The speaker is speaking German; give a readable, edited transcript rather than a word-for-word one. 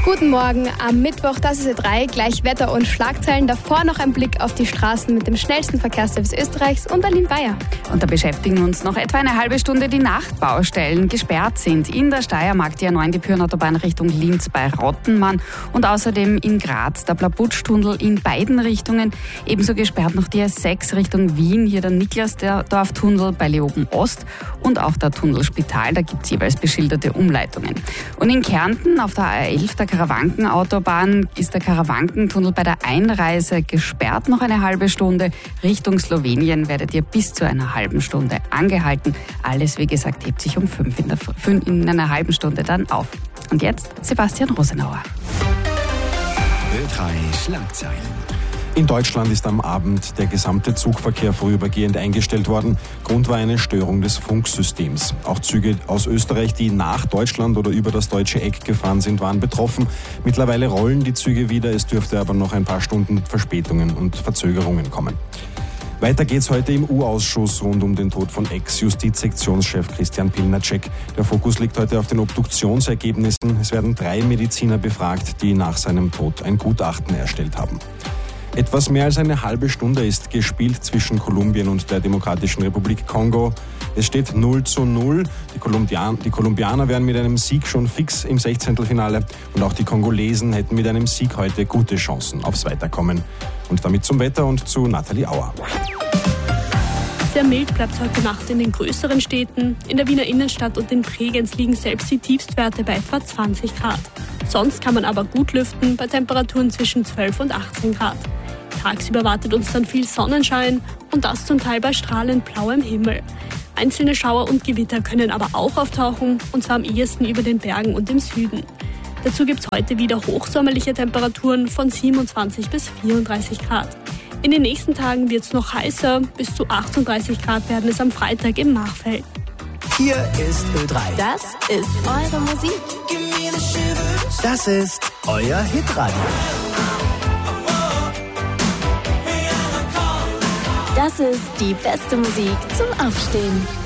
Guten Morgen am Mittwoch, das ist Ö3, gleich Wetter und Schlagzeilen. Davor noch ein Blick auf die Straßen mit dem schnellsten Verkehrsservice Österreichs und Berlin-Bayer. Und da beschäftigen uns noch etwa eine halbe Stunde die Nachtbaustellen gesperrt sind. In der Steiermark die A9, die Pyrenautobahn Richtung Linz bei Rottenmann und außerdem in Graz der Blabutschtunnel in beiden Richtungen. Ebenso gesperrt noch die A6 Richtung Wien, hier der Niklasdorf-Tunnel bei Leoben Ost und auch der Tunnel Spital, da gibt es jeweils beschilderte Umleitungen. Und in Kärnten auf der A11, der Karawankenautobahn, ist der Karawankentunnel bei der Einreise gesperrt, noch eine halbe Stunde. Richtung Slowenien werdet ihr bis zu einer halben Stunde angehalten. Alles, wie gesagt, hebt sich um 5 in einer halben Stunde dann auf. Und jetzt Sebastian Rosenauer. Ö3 Schlagzeilen. In Deutschland ist am Abend der gesamte Zugverkehr vorübergehend eingestellt worden. Grund war eine Störung des Funksystems. Auch Züge aus Österreich, die nach Deutschland oder über das deutsche Eck gefahren sind, waren betroffen. Mittlerweile rollen die Züge wieder. Es dürfte aber noch ein paar Stunden Verspätungen und Verzögerungen kommen. Weiter geht's heute im U-Ausschuss rund um den Tod von Ex-Justizsektionschef Christian Pilnacek. Der Fokus liegt heute auf den Obduktionsergebnissen. Es werden 3 Mediziner befragt, die nach seinem Tod ein Gutachten erstellt haben. Etwas mehr als eine halbe Stunde ist gespielt zwischen Kolumbien und der Demokratischen Republik Kongo. Es steht 0:0. Die Kolumbianer wären mit einem Sieg schon fix im 16. und auch die Kongolesen hätten mit einem Sieg heute gute Chancen aufs Weiterkommen. Und damit zum Wetter und zu Nathalie Auer. Sehr mild bleibt es heute Nacht in den größeren Städten. In der Wiener Innenstadt und in Bregenz liegen selbst die Tiefstwerte bei etwa 20 Grad. Sonst kann man aber gut lüften bei Temperaturen zwischen 12 und 18 Grad. Tagsüber wartet uns dann viel Sonnenschein und das zum Teil bei strahlend blauem Himmel. Einzelne Schauer und Gewitter können aber auch auftauchen, und zwar am ehesten über den Bergen und im Süden. Dazu gibt es heute wieder hochsommerliche Temperaturen von 27 bis 34 Grad. In den nächsten Tagen wird es noch heißer, bis zu 38 Grad werden es am Freitag im Machfeld. Hier ist Ö3. Das ist eure Musik. Das ist euer Hitradio. Das ist die beste Musik zum Aufstehen.